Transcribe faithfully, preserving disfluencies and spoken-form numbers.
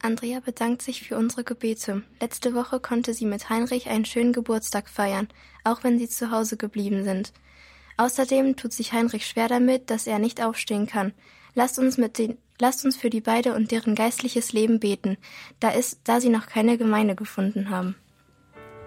Andrea bedankt sich für unsere Gebete. Letzte Woche konnte sie mit Heinrich einen schönen Geburtstag feiern, auch wenn sie zu Hause geblieben sind. Außerdem tut sich Heinrich schwer damit, dass er nicht aufstehen kann. Lasst uns mit den, lasst uns für die beide und deren geistliches Leben beten, da ist, da sie noch keine Gemeinde gefunden haben.